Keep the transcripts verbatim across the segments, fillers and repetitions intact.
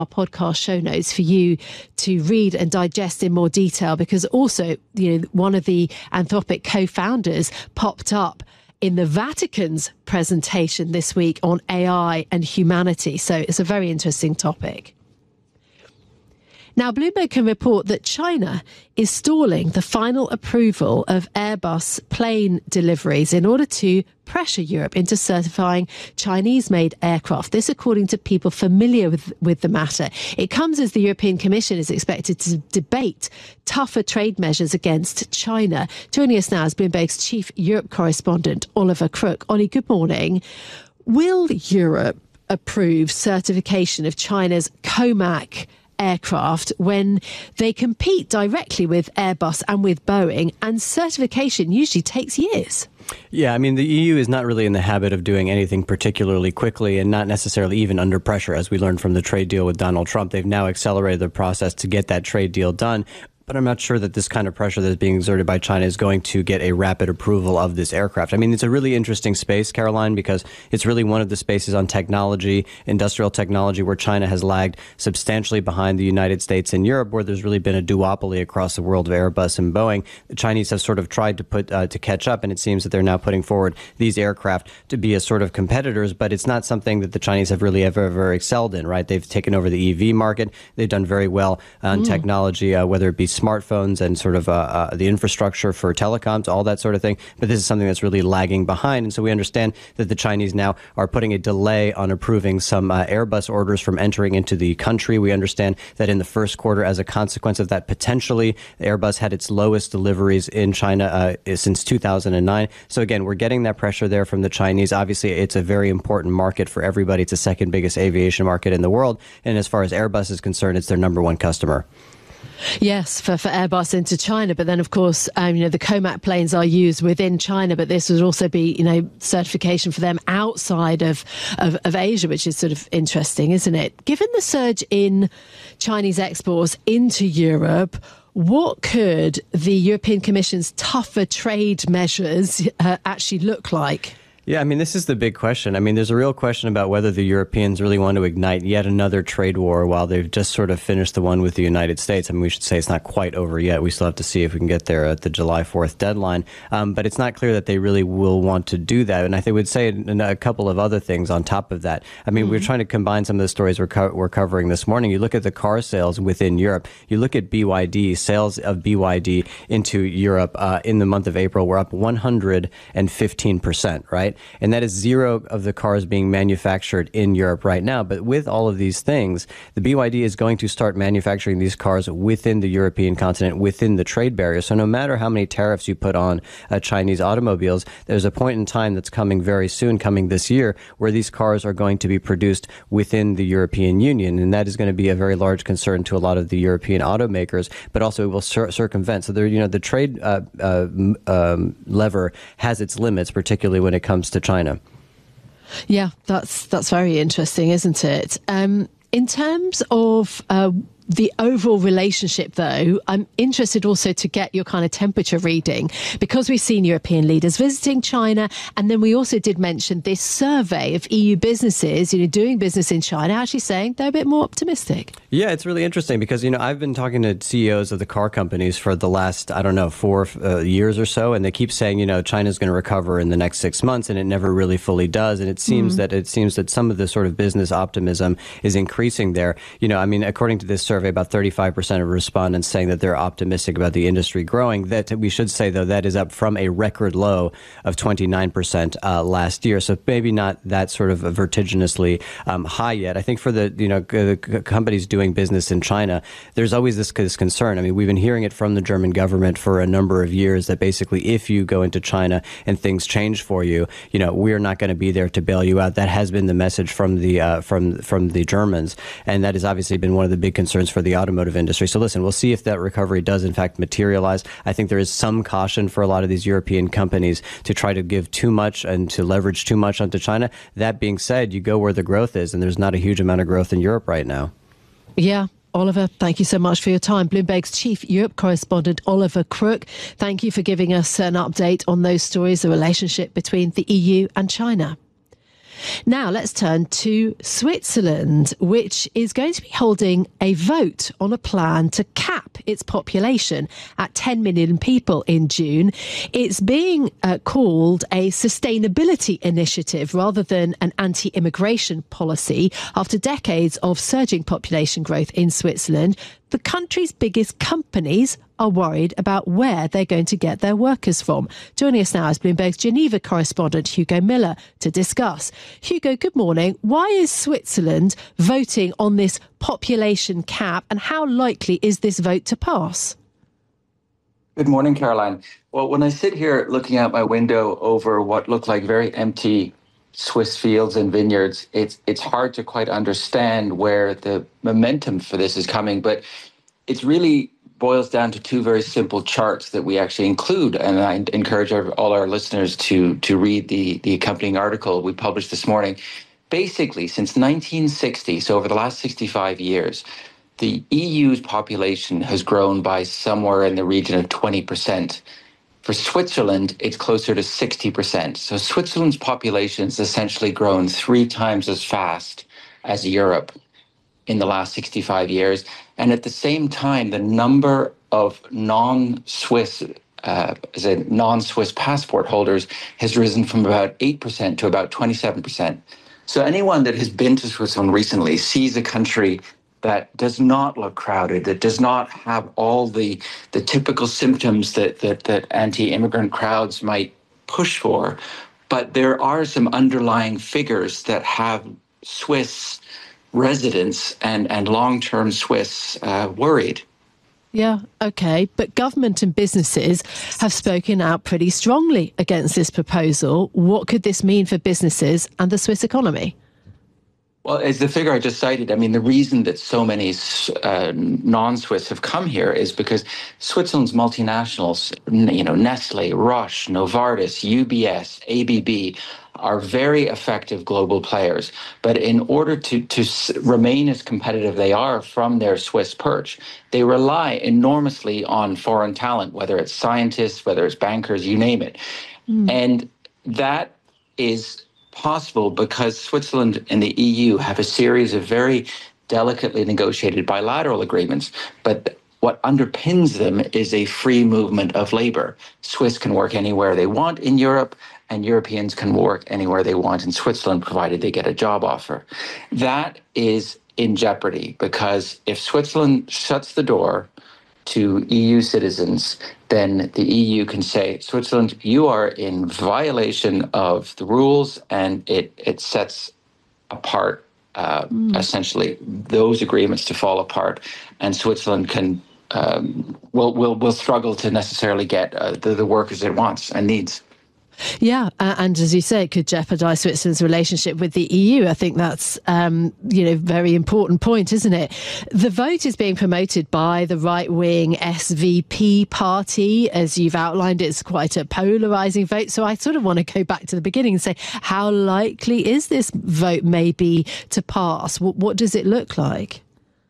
our podcast show notes for you to read and digest in more detail, because also, you know, one of the Anthropic co-founders popped up in the Vatican's presentation this week on A I and humanity. So it's a very interesting topic. Now, Bloomberg can report that China is stalling the final approval of Airbus plane deliveries in order to pressure Europe into certifying Chinese-made aircraft. This, according to people familiar with, with the matter. It comes as the European Commission is expected to debate tougher trade measures against China. Joining us now is Bloomberg's chief Europe correspondent, Oliver Crook. Ollie, good morning. Will Europe approve certification of China's COMAC aircraft when they compete directly with Airbus and with Boeing, and certification usually takes years? Yeah, I mean, the E U is not really in the habit of doing anything particularly quickly, and not necessarily even under pressure, as we learned from the trade deal with Donald Trump. They've now accelerated the process to get that trade deal done. But I'm not sure that this kind of pressure that is being exerted by China is going to get a rapid approval of this aircraft. I mean, it's a really interesting space, Caroline, because it's really one of the spaces on technology, industrial technology, where China has lagged substantially behind the United States and Europe, where there's really been a duopoly across the world of Airbus and Boeing. The Chinese have sort of tried to put uh, to catch up, and it seems that they're now putting forward these aircraft to be as sort of competitors, but it's not something that the Chinese have really ever, ever excelled in, right? They've taken over the E V market. They've done very well on mm. technology, uh, whether it be smartphones and sort of uh, uh, the infrastructure for telecoms, all that sort of thing. But this is something that's really lagging behind. And so we understand that the Chinese now are putting a delay on approving some uh, Airbus orders from entering into the country. We understand that in the first quarter, as a consequence of that, potentially Airbus had its lowest deliveries in China uh, since two thousand nine. So again, we're getting that pressure there from the Chinese. Obviously, it's a very important market for everybody. It's the second biggest aviation market in the world. And as far as Airbus is concerned, it's their number one customer. Yes, for, for Airbus into China. But then, of course, um, you know, the COMAC planes are used within China, but this would also be, you know, certification for them outside of, of, of Asia, which is sort of interesting, isn't it? Given the surge in Chinese exports into Europe, what could the European Commission's tougher trade measures uh, actually look like? Yeah, I mean, this is the big question. I mean, there's a real question about whether the Europeans really want to ignite yet another trade war while they've just sort of finished the one with the United States. I mean, we should say it's not quite over yet. We still have to see if we can get there at the July fourth deadline. Um, but it's not clear that they really will want to do that. And I think would say a couple of other things on top of that. I mean, mm-hmm. we're trying to combine some of the stories we're, co- we're covering this morning. You look at the car sales within Europe. You look at B Y D, sales of B Y D into Europe uh, in the month of April were up one hundred fifteen percent, right? And that is zero of the cars being manufactured in Europe right now. But with all of these things, the B Y D is going to start manufacturing these cars within the European continent, within the trade barrier. So no matter how many tariffs you put on uh, Chinese automobiles, there's a point in time that's coming very soon, coming this year, where these cars are going to be produced within the European Union. And that is going to be a very large concern to a lot of the European automakers, but also it will cir- circumvent. So there, you know, the trade uh, uh, um, lever has its limits, particularly when it comes to China. Yeah, that's that's very interesting, isn't it? Um, in terms of uh, the overall relationship, though, I'm interested also to get your kind of temperature reading, because we've seen European leaders visiting China, and then we also did mention this survey of E U businesses, you know, doing business in China, actually saying they're a bit more optimistic. Yeah, it's really interesting because, you know, I've been talking to C E Os of the car companies for the last, I don't know, four uh, years or so, and they keep saying, you know, China's going to recover in the next six months, and it never really fully does. And it seems mm. that it seems that some of the sort of business optimism is increasing there. You know, I mean, according to this survey, about thirty-five percent of respondents saying that they're optimistic about the industry growing. That we should say, though, that is up from a record low of twenty-nine percent uh, last year. So maybe not that sort of vertiginously um, high yet. I think for the, you know, the companies doing business in China, there's always this, this concern. I mean, we've been hearing it from the German government for a number of years that basically if you go into China and things change for you, you know, we're not going to be there to bail you out. That has been the message from the uh, from from the Germans. And that has obviously been one of the big concerns for the automotive industry. So listen, we'll see if that recovery does in fact materialize. I think there is some caution for a lot of these European companies to try to give too much and to leverage too much onto China. That being said, you go where the growth is, and there's not a huge amount of growth in Europe right now. Yeah. Oliver, thank you so much for your time. Bloomberg's chief Europe correspondent, Oliver Crook, thank you for giving us an update on those stories, the relationship between the E U and China. Now let's turn to Switzerland, which is going to be holding a vote on a plan to cap its population at ten million people in June. It's being uh, called a sustainability initiative rather than an anti-immigration policy. After decades of surging population growth in Switzerland, the country's biggest companies are worried about where they're going to get their workers from. Joining us now is Bloomberg's Geneva correspondent Hugo Miller to discuss. Hugo, good morning. Why is Switzerland voting on this population cap, and how likely is this vote to pass? Good morning, Caroline. Well, when I sit here looking out my window over what look like very empty Swiss fields and vineyards, it's it's hard to quite understand where the momentum for this is coming, but it really boils down to two very simple charts that we actually include, and I encourage all our listeners to to read the the accompanying article we published this morning. Basically, since nineteen sixty, so over the last sixty-five years, the E U's population has grown by somewhere in the region of twenty percent. For Switzerland, it's closer to sixty percent. So Switzerland's population has essentially grown three times as fast as Europe in the last sixty-five years. And at the same time, the number of non-Swiss, uh, as a non-Swiss passport holders has risen from about eight percent to about twenty-seven percent. So anyone that has been to Switzerland recently sees a country that does not look crowded, that does not have all the the typical symptoms that that, that anti-immigrant crowds might push for. But there are some underlying figures that have Swiss residents and, and long-term Swiss uh, worried. Yeah, OK. But government and businesses have spoken out pretty strongly against this proposal. What could this mean for businesses and the Swiss economy? Well, as the figure I just cited, I mean, the reason that so many uh, non-Swiss have come here is because Switzerland's multinationals, you know, Nestle, Roche, Novartis, U B S, A B B, are very effective global players. But in order to, to remain as competitive they are from their Swiss perch, they rely enormously on foreign talent, whether it's scientists, whether it's bankers, you name it. Mm. And that is possible because Switzerland and the E U have a series of very delicately negotiated bilateral agreements, but what underpins them is a free movement of labor. Swiss can work anywhere they want in Europe, and Europeans can work anywhere they want in Switzerland, provided they get a job offer. That is in jeopardy because if Switzerland shuts the door to E U citizens, then the E U can say, Switzerland, you are in violation of the rules, and it, it sets apart, uh, mm. essentially, those agreements to fall apart. And Switzerland can um, will, will, will struggle to necessarily get uh, the, the workers it wants and needs. Yeah, uh, and as you say, it could jeopardise Switzerland's relationship with the E U. I think that's, um, you know, very important point, isn't it? The vote is being promoted by the right-wing S V P party. As you've outlined, it's quite a polarising vote. So I sort of want to go back to the beginning and say, how likely is this vote maybe to pass? What, what does it look like?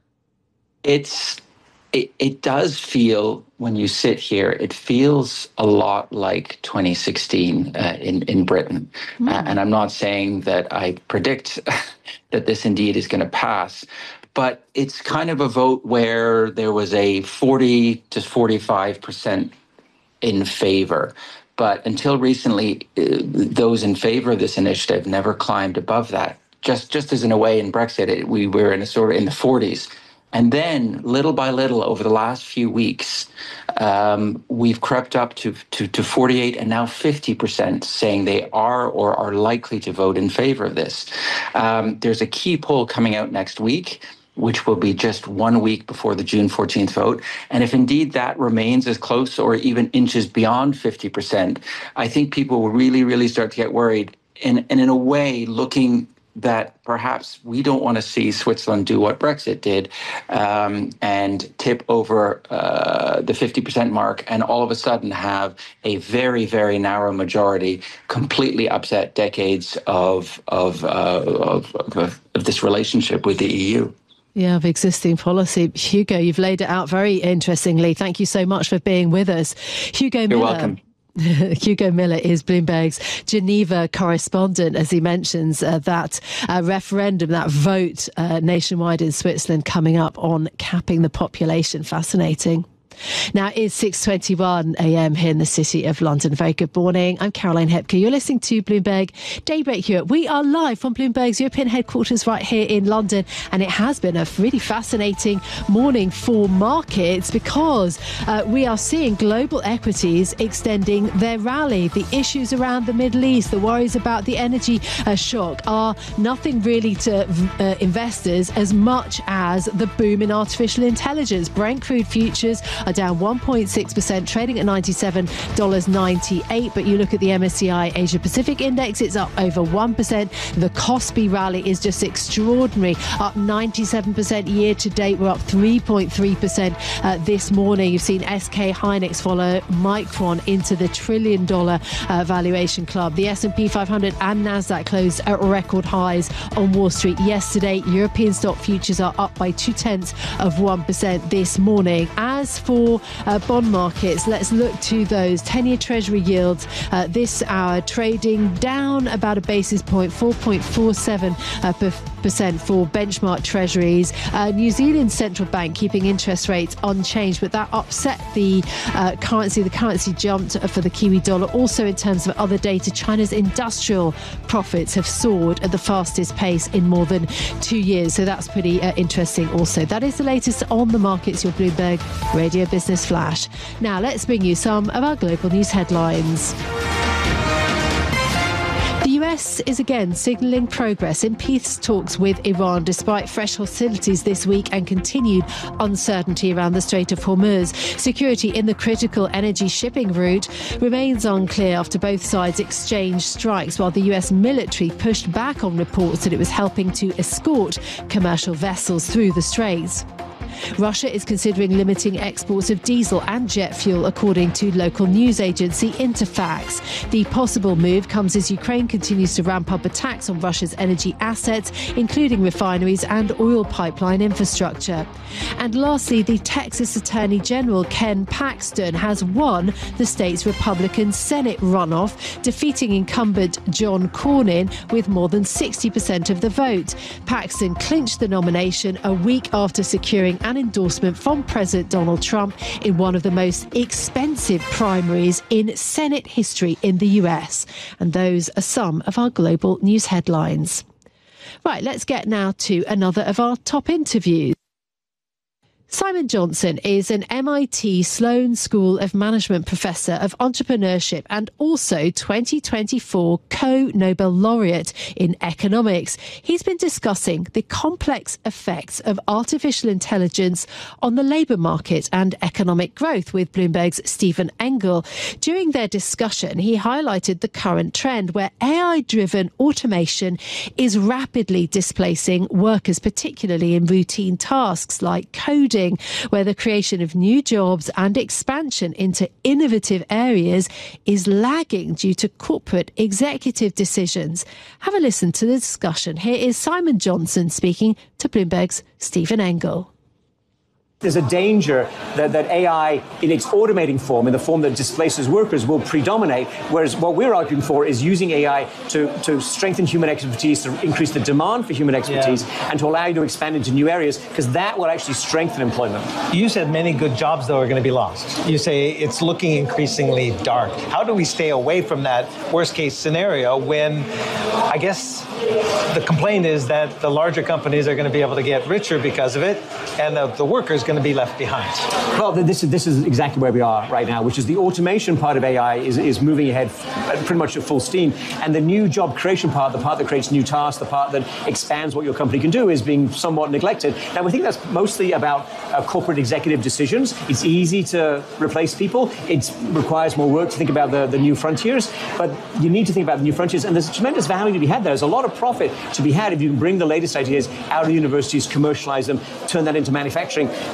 It's... It, it does feel, when you sit here, it feels a lot like twenty sixteen uh, in, in Britain. Mm. Uh, and I'm not saying that I predict that this indeed is going to pass, but it's kind of a vote where there was a forty to forty-five percent in favor. But until recently, uh, those in favor of this initiative never climbed above that. Just, just as in a way in Brexit, it, we were in a sort of in the forties. And then, little by little, over the last few weeks, um, we've crept up to, to, to forty-eight and now fifty percent saying they are or are likely to vote in favor of this. Um, there's a key poll coming out next week, which will be just one week before the June fourteenth vote. And if indeed that remains as close or even inches beyond fifty percent, I think people will really, really start to get worried. And, and in a way, looking that perhaps we don't want to see Switzerland do what Brexit did um, and tip over uh, the fifty percent mark and all of a sudden have a very, very narrow majority completely upset decades of, of, uh, of, of, of this relationship with the E U. Yeah, of existing policy. Hugo, you've laid it out very interestingly. Thank you so much for being with us. Hugo Miller. You're welcome. Hugo Miller is Bloomberg's Geneva correspondent, as he mentions uh, that uh, referendum, that vote uh, nationwide in Switzerland coming up on capping the population. Fascinating. Now it's six twenty-one a.m. here in the city of London. Very good morning. I'm Caroline Hepker. You're listening to Bloomberg Daybreak Europe. We are live from Bloomberg's European headquarters right here in London, and it has been a really fascinating morning for markets because uh, we are seeing global equities extending their rally. The issues around the Middle East, the worries about the energy uh, shock are nothing really to uh, investors as much as the boom in artificial intelligence. Brent crude futures are down one point six percent, trading at ninety-seven dollars and ninety-eight cents. But you look at the M S C I Asia Pacific Index, it's up over one percent. The Kospi rally is just extraordinary, up ninety-seven percent year to date. We're up three point three percent uh, this morning. You've seen S K Hynix follow Micron into the trillion dollar uh, valuation club. The S and P five hundred and NASDAQ closed at record highs on Wall Street yesterday. European stock futures are up by two tenths of one percent this morning. As for uh, bond markets, let's look to those ten-year Treasury yields uh, this hour, trading down about a basis point, four point four seven uh, percent for benchmark Treasuries. Uh, New Zealand Central Bank keeping interest rates unchanged, but that upset the uh, currency. The currency jumped for the Kiwi dollar. Also, in terms of other data, China's industrial profits have soared at the fastest pace in more than two years. So that's pretty uh, interesting also. That is the latest on the markets, your Bloomberg Radio Business Flash. Now let's bring you some of our global news headlines. The U S is again signalling progress in peace talks with Iran despite fresh hostilities this week and continued uncertainty around the Strait of Hormuz. Security in the critical energy shipping route remains unclear after both sides exchanged strikes, while the U S military pushed back on reports that it was helping to escort commercial vessels through the straits. Russia is considering limiting exports of diesel and jet fuel, according to local news agency Interfax. The possible move comes as Ukraine continues to ramp up attacks on Russia's energy assets, including refineries and oil pipeline infrastructure. And lastly, the Texas Attorney General Ken Paxton has won the state's Republican Senate runoff, defeating incumbent John Cornyn with more than sixty percent of the vote. Paxton clinched the nomination a week after securing an endorsement from President Donald Trump in one of the most expensive primaries in Senate history in the U S. And those are some of our global news headlines. Right, let's get now to another of our top interviews. Simon Johnson is an M I T Sloan School of Management professor of entrepreneurship and also twenty twenty-four co-Nobel laureate in economics. He's been discussing the complex effects of artificial intelligence on the labour market and economic growth with Bloomberg's Stephen Engel. During their discussion, he highlighted the current trend where A I-driven automation is rapidly displacing workers, particularly in routine tasks like coding, where the creation of new jobs and expansion into innovative areas is lagging due to corporate executive decisions. Have a listen to the discussion. Here is Simon Johnson speaking to Bloomberg's Stephen Engel. There's a danger that, that A I, in its automating form, in the form that displaces workers, will predominate, whereas what we're arguing for is using A I to, to strengthen human expertise, to increase the demand for human expertise, yeah. and to allow you to expand into new areas, because that will actually strengthen employment. You said many good jobs, though, are going to be lost. You say it's looking increasingly dark. How do we stay away from that worst-case scenario when, I guess, the complaint is that the larger companies are going to be able to get richer because of it, and the, the workers going to be left behind? Well, this is this is exactly where we are right now, which is the automation part of A I is, is moving ahead pretty much at full steam, and the new job creation part, the part that creates new tasks, the part that expands what your company can do, is being somewhat neglected. Now, we think that's mostly about uh, corporate executive decisions. It's easy to replace people. It requires more work to think about the, the new frontiers, but you need to think about the new frontiers, and there's tremendous value to be had there. There's a lot of profit to be had if you can bring the latest ideas out of universities, commercialize them, turn that into manufacturing.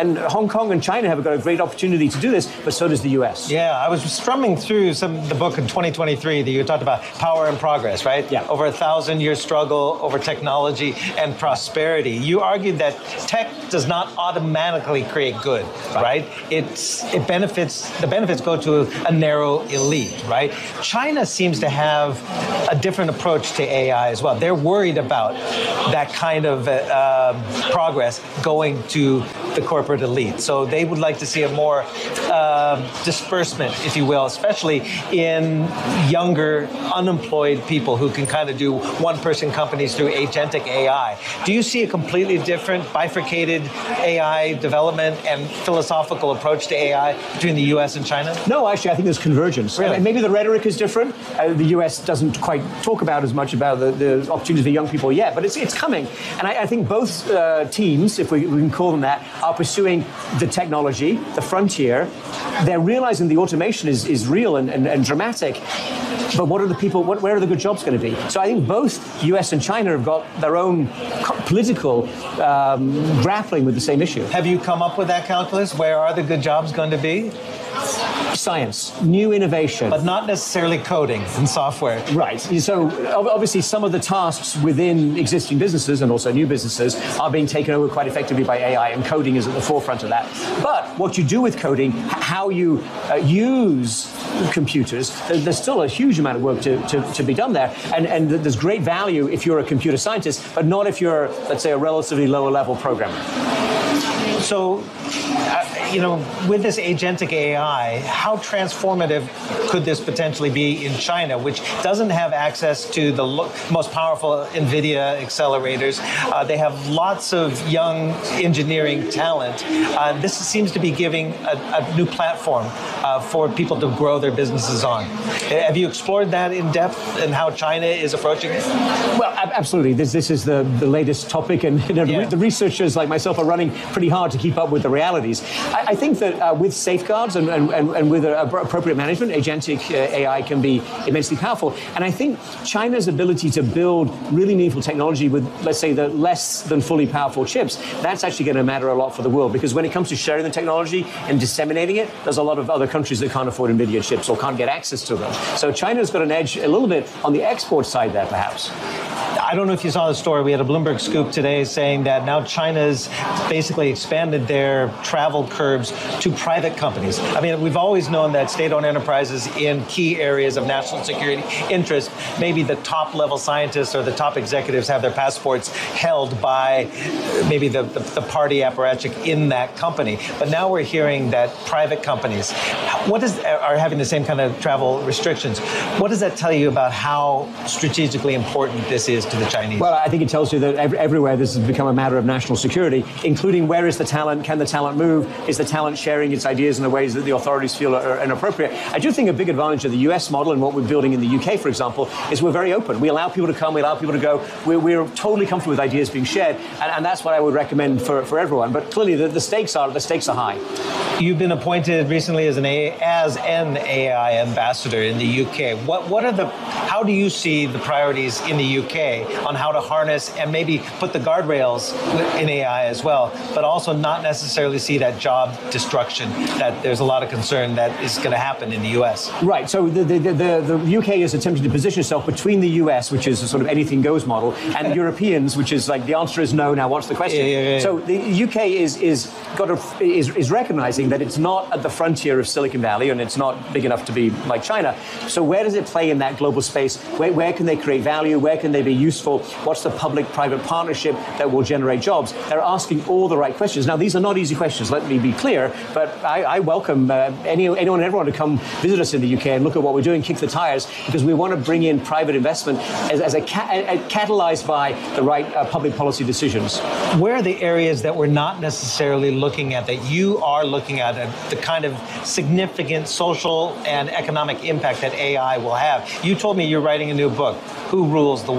And Hong Kong and China have got a great opportunity to do this, but so does the U S. Yeah, I was strumming through some the book in twenty twenty-three that you talked about, Power and Progress, right? Yeah. Over a thousand year struggle over technology and prosperity. You argued that tech does not automatically create good, right? It's it benefits the benefits go to a narrow elite, right? China seems to have a different approach to A I as well. They're worried about that kind of uh, progress going to the corporate elite. So they would like to see a more uh, disbursement, if you will, especially in younger, unemployed people who can kind of do one-person companies through agentic A I. Do you see a completely different, bifurcated A I development and philosophical approach to A I between the U S and China? No, actually, I think there's convergence. Really? And maybe the rhetoric is different. Uh, the U S doesn't quite talk about as much about the, the opportunities for young people yet, but it's it's coming. And I, I think both uh, teams, if we, we can call them that, are pursuing the technology, the frontier. They're realizing the automation is, is real and, and, and dramatic. But what are the people, what, where are the good jobs going to be? So I think both U S and China have got their own political um, grappling with the same issue. Have you come up with that calculus? Where are the good jobs going to be? Science, new innovation. But not necessarily coding and software. Right. So obviously some of the tasks within existing businesses and also new businesses are being taken over quite effectively by A I, and coding is at the forefront of that. But what you do with coding, how you uh, use computers, there's still a huge amount of work to, to, to be done there. And, and there's great value if you're a computer scientist, but not if you're, let's say, a relatively lower level programmer. So, uh, you know, with this agentic A I, how transformative could this potentially be in China, which doesn't have access to the lo- most powerful NVIDIA accelerators? Uh, they have lots of young engineering talent. Uh, this seems to be giving a, a new platform uh, for people to grow their businesses on. Have you explored that in depth and how China is approaching it? Well, absolutely. This this is the, the latest topic, and you know, yeah. the researchers like myself are running pretty hard to keep up with the realities. I, I think that uh, with safeguards and, and, and with uh, appropriate management, agentic uh, A I can be immensely powerful. And I think China's ability to build really meaningful technology with, let's say, the less than fully powerful chips, that's actually going to matter a lot for the world. Because when it comes to sharing the technology and disseminating it, there's a lot of other countries that can't afford NVIDIA chips or can't get access to them. So China's got an edge a little bit on the export side there, perhaps. I don't know if you saw the story. We had a Bloomberg scoop today saying that now China's basically expanded their travel curbs to private companies. I mean, we've always known that state-owned enterprises in key areas of national security interest, maybe the top-level scientists or the top executives have their passports held by maybe the, the, the party apparatchik in that company. But now we're hearing that private companies what is, are having the same kind of travel restrictions. What does that tell you about how strategically important this is to the Chinese? Well, I think it tells you that every, everywhere this has become a matter of national security, including where is the talent, can the talent move, is the talent sharing its ideas in the ways that the authorities feel are, are inappropriate. I do think a big advantage of the U S model and what we're building in the U K, for example, is we're very open. We allow people to come, we allow people to go. We're, we're totally comfortable with ideas being shared, and, and that's what I would recommend for, for everyone. But clearly, the, the stakes are the stakes are high. You've been appointed recently as an A, as an A I ambassador in the U K. What what are the how do you see the priorities in the U K on how to harness and maybe put the guardrails in A I as well, but also not necessarily see that job destruction that there's a lot of concern that is going to happen in the U S? Right. So the the, the, the U K is attempting to position itself between the U S, which is a sort of anything goes model, and Europeans, which is like the answer is no. Now what's the question? Yeah, yeah, yeah. So the U K is is got a, is is recognizing that it's not at the frontier of Silicon Valley and it's not big enough to be like China. So where does it play in that global space? Where, where can they create value? Where can they be useful? What's the public-private partnership that will generate jobs? They're asking all the right questions. Now, these are not easy questions, let me be clear, but I, I welcome uh, any, anyone and everyone to come visit us in the U K and look at what we're doing, kick the tires, because we want to bring in private investment as, as a, ca- a catalyzed by the right uh, public policy decisions. Where are the areas that we're not necessarily looking at that you are looking at, uh, the kind of significant social and economic impact that A I will have? You told me you're writing a new book, Who Rules the World, right?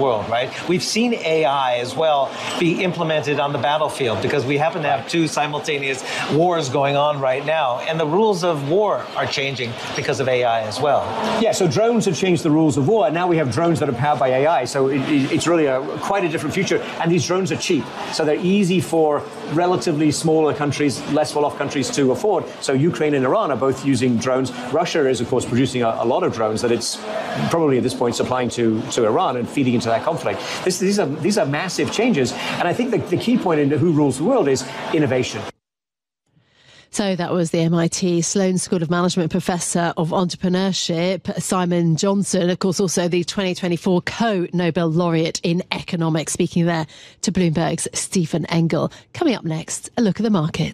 right? We've seen A I as well be implemented on the battlefield because we happen to have two simultaneous wars going on right now. And the rules of war are changing because of A I as well. Yeah, so drones have changed the rules of war. Now we have drones that are powered by A I. So it, it, it's really a, quite a different future. And these drones are cheap. So they're easy for relatively smaller countries, less well-off countries to afford. So Ukraine and Iran are both using drones. Russia is, of course, producing a, a lot of drones that it's probably at this point supplying to, to Iran and feeding into that conflict. This, these are these are massive changes. And I think the, the key point in who rules the world is innovation. So that was the M I T Sloan School of Management Professor of Entrepreneurship, Simon Johnson, of course, also the twenty twenty-four co-Nobel laureate in economics, speaking there to Bloomberg's Stephen Engel. Coming up next, a look at the market.